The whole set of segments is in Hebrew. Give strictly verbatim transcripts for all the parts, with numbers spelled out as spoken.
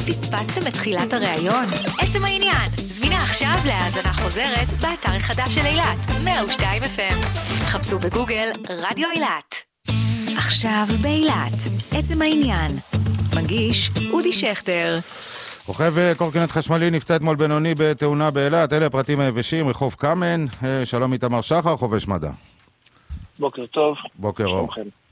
פספסתם את תחילת הראיון? עצם העניין, זמינה עכשיו להאזנה חוזרת באתר החדש של אילת, מאה ושתיים אף אם. חפשו בגוגל רדיו אילת. עכשיו באילת, עצם העניין. מגיש אודי שכטר. רוכב קורקינט חשמלי נפצע אתמול בינוני בתאונה באילת. אלה הפרטים היבשים, רחוב קאמן. שלום איתמר שחר, חובש מדע. בוקר טוב. בוקר אור.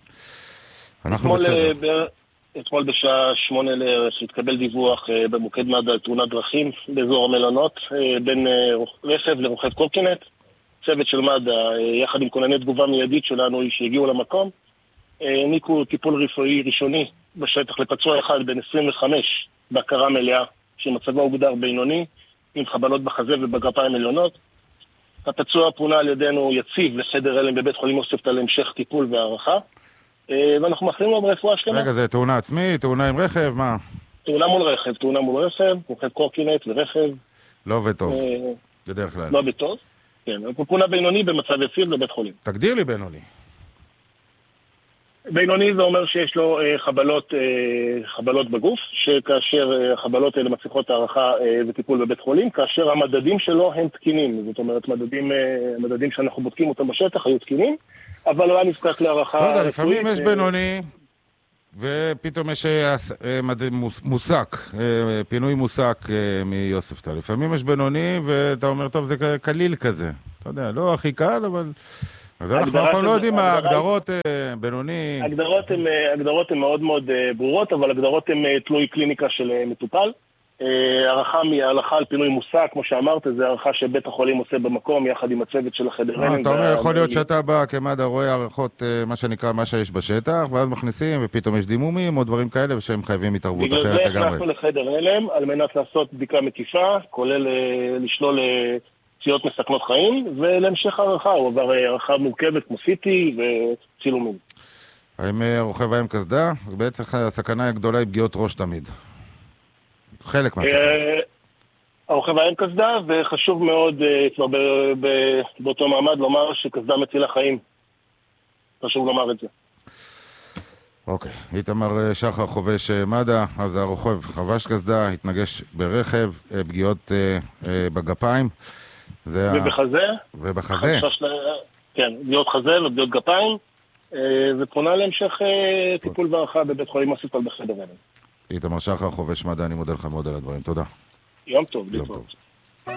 אנחנו בסדר. אתמול בשעה שמונה לערב התקבל דיווח במוקד מד"א על תאונת דרכים באזור המלונות בין רכב לרוכב קורקינט. צוות של מד"א יחד עם כונני תגובה מיידית שלנו שהגיעו למקום העניקו טיפול רפואי ראשוני בשטח לפצוע אחד בן עשרים וחמש בהכרה מלאה שמצבו הוגדר בינוני עם חבלות בחזה ובגפיים עליונות. הפצוע פונה על ידינו יציב לחדר הלם בבית חולים יוספטל להמשך טיפול והערכה, ואנחנו מאחלים לו ברפואה שלמה. רגע, זה תאונה עצמית, תאונה עם רכב, מה? תאונה מול רכב, תאונה מול רכב, רוכב קורקינט ורכב. לא וטוב, בדרך כלל. לא בטוב, כן. פונה בינוני במצב יציב בבית חולים. תגדיר לי בינוני. בינוני זה אומר שיש לו חבלות, חבלות בגוף, שכאשר החבלות האלה מצליחות הערכה וטיפול בבית חולים, כאשר המדדים שלו הם תקינים. זאת אומרת, מדדים, מדדים שאנחנו בודקים אותם בשטח היו תקינים, אבל הוא היה נזקק להערכה... לא יודע, לפעמים יש בינוני, ופתאום יש מוסק, פינוי מוסק מיוספטל. לפעמים יש בינוני, ואתה אומר, טוב, זה קליל כזה. אתה יודע, לא הכי קל, אבל... אז אנחנו אף פעם לא יודעים מה ההגדרות בינוני... הגדרות הן מאוד מאוד ברורות, אבל הגדרות הן תלוי קליניקה של מטופל. הערכה מההלכה על פינוי מוסק, כמו שאמרת, זה הערכה שבית החולים עושה במקום, יחד עם הצוות של החדר. אתה אומר, יכול להיות שאתה בא כמד"א רואה הערכות, מה שנקרא, מה שיש בשטח, ואז מכניסים, ופתאום יש דימומים או דברים כאלה, ושהם חייבים התערבות אחרת לגמרי. בגלל זה הכנסנו לחדר הלם, על מנת לעשות בדיקה מקיפה, כולל לשלול פציעות מסכנות חיים, ולהמשך הערכה, הוא עבר הערכה מורכבת כמו סיטי וצילומים. האם רוכב עם קסדה? בעצם הסכנה הגדולה היא פגיעות ראש תמיד. חלק מהסכנה. הרוכב עם קסדה, וחשוב מאוד כבר באותו מעמד לומר שקסדה מצילה חיים. חשוב לומר את זה. אוקיי, איתמר שחר, חובש מד"א. אז הרוכב חבש קסדה, התנגש ברכב, פגיעות בגפיים. ובחזה. ובחזה. כן, פגיעות חזה ופגיעות גפיים, ופונה להמשך טיפול והערכה בבית חולים יוספטל בחדר הלם. איתמר שחר, חובש מד"א, אני מודה לך מאוד על הדברים. תודה. יום טוב, יום טוב.